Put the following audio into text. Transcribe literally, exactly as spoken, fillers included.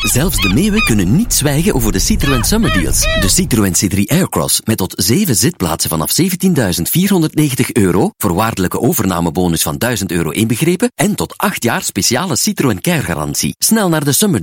Zelfs de meeuwen kunnen niet zwijgen over de Citroën Summer Deals. De Citroën C drie Aircross met tot zeven zitplaatsen vanaf zeventienduizend vierhonderdnegentig euro, voorwaardelijke overnamebonus van duizend euro inbegrepen en tot acht jaar speciale Citroën Care garantie. Snel naar de Summer